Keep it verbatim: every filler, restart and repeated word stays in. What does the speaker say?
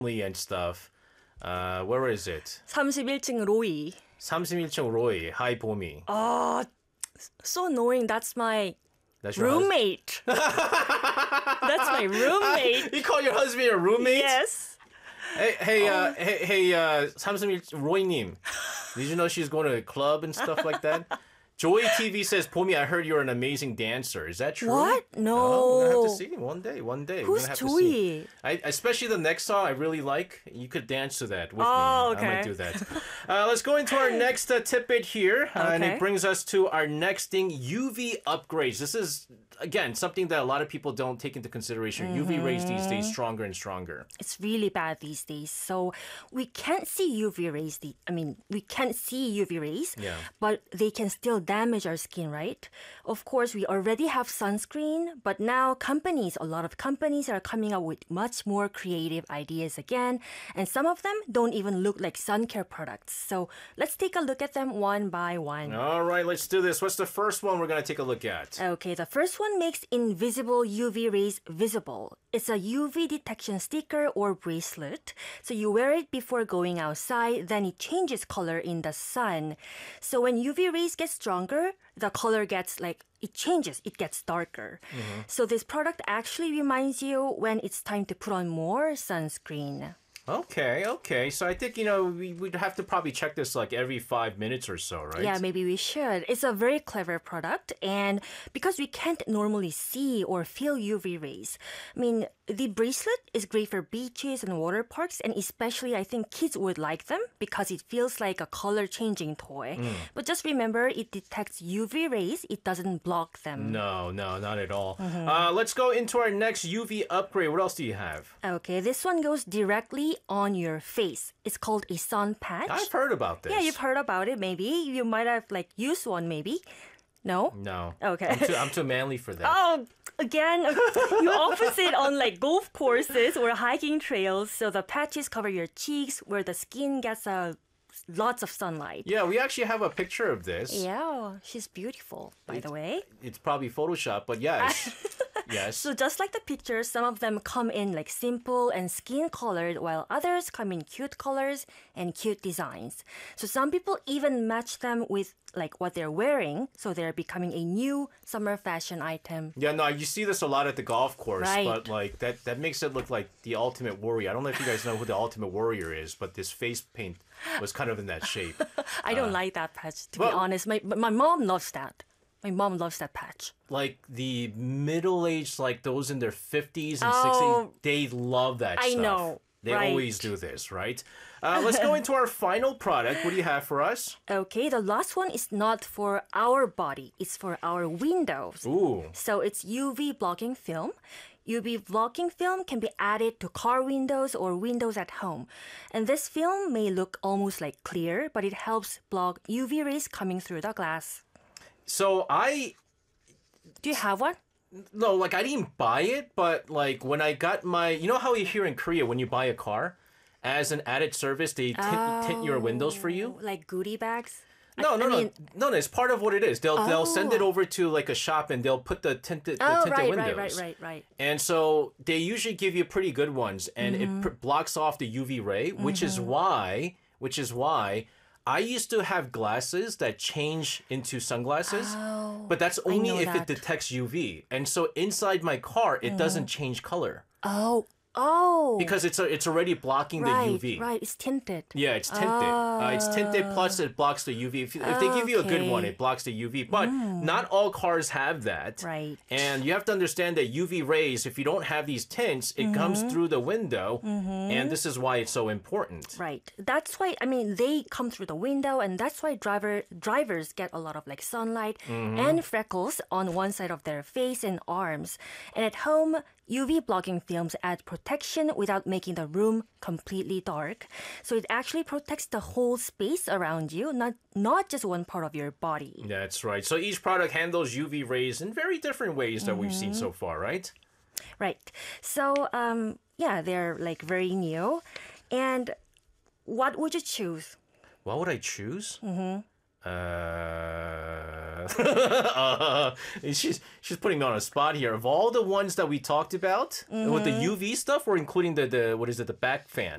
and stuff. Uh, where is it? 삼십일 층 로이. 삼십일 층 로이. Hi, 보미. Oh, so annoying. That's my That's your hus- roommate. That's my roommate. You call your husband your roommate? Yes. Hey, hey, uh, hey, hey, uh, 삼십일 로이님. Did you know she's going to a club and stuff like that? Joy T V says, Pomi, I heard you're an amazing dancer. Is that true? What? No. Oh, we're gonna have to see one day. One day. Who's we're gonna have Joy? To see. I, especially the next song I really like. You could dance to that with Oh, me. okay. I might do that. Uh, let's go into our next uh, tidbit here, uh, and Okay. it brings us to our next thing: U V upgrades. This is again something that a lot of people don't take into consideration. Mm-hmm. U V rays these days stronger and stronger. It's really bad these days. So we can't see U V rays. The, I mean, we can't see U V rays, Yeah. but they can still damage our skin, right? Of course, we already have sunscreen, but now companies, a lot of companies are coming up with much more creative ideas again. And some of them don't even look like sun care products. So let's take a look at them one by one. All right, let's do this. What's the first one we're gonna take a look at? Okay, the first one makes invisible U V rays visible. It's a U V detection sticker or bracelet. So you wear it before going outside, then it changes color in the sun. So when U V rays get stronger, the color gets like, it changes, it gets darker. So this product actually reminds you when it's time to put on more sunscreen. Okay, okay. So I think, you know, we, we'd have to probably check this like every five minutes or so, right? Yeah, maybe we should. It's a very clever product, and because we can't normally see or feel U V rays, I mean, the bracelet is great for beaches and water parks, and especially I think kids would like them because it feels like a color-changing toy. But just remember, it detects U V rays, it doesn't block them. No, no, not at all. Mm-hmm. Uh, let's go into our next U V upgrade. What else do you have? Okay, this one goes directly on your face. It's called a sun patch. I've heard about this. Yeah, you've heard about it maybe. You might have like used one maybe. No? No. Okay. I'm too, I'm too manly for that. Oh, again, you often see it on like golf courses or hiking trails. So the patches cover your cheeks where the skin gets uh, lots of sunlight. Yeah, we actually have a picture of this. Yeah, she's beautiful, by the way. It's probably Photoshop, but yes. Yes. So just like the pictures, some of them come in like simple and skin colored, while others come in cute colors and cute designs. So some people even match them with like what they're wearing, so they're becoming a new summer fashion item. Yeah, no, you see this a lot at the golf course, Right. but like that that makes it look like the Ultimate Warrior. I don't know if you guys know who the Ultimate Warrior is, but this face paint was kind of in that shape. I don't like that patch, to be well- honest. My but my mom loves that. My mom loves that patch. Like the middle-aged, like those in their fifties and Oh. sixties, they love that I stuff. know, They right. always do this, right? Uh, let's go into our final product. What do you have for us? Okay, the last one is not for our body. It's for our windows. Ooh. So it's U V blocking film. U V blocking film can be added to car windows or windows at home. And this film may look almost like clear, but it helps block U V rays coming through the glass. So I Do you have one? no, like I didn't buy it, but like when I got my, you know how here in Korea when you buy a car, as an added service they tint, tint your windows for you. Like goodie bags? No, no, I no, mean- no, no. It's part of what it is. They'll they'll send it over to like a shop and they'll put the tinted the Oh, tinted right, windows. right, right, right, right. And so they usually give you pretty good ones, and it Mm-hmm. pr- blocks off the U V ray, which is why, which is why I used to have glasses that change into sunglasses, Oh, but that's only know if that. it detects U V. And so inside my car, it doesn't change color Oh, oh. because it's a, it's already blocking right, the U V. right. It's tinted. Yeah, it's tinted. Uh, it's tinted. Plus, it blocks the U V. If, if they give you a good one, Okay. it blocks the U V. But not all cars have that. Right. And you have to understand that U V rays, if you don't have these tints, it comes through the window, and this is why it's so important. Right. That's why I mean they come through the window, and that's why driver drivers get a lot of like sunlight and freckles on one side of their face and arms. And at home, U V blocking films add protection without making the room completely dark. So it actually protects the whole space around you, not not just one part of your body. That's right. So each product handles U V rays in very different ways that we've seen so far, right? Right. So um yeah, they're like very new. And what would you choose? What would I choose? Mm-hmm. Uh, uh, she's she's putting me on a spot here. Of all the ones that we talked about with the U V stuff, we're including the, the what is it, the back fan.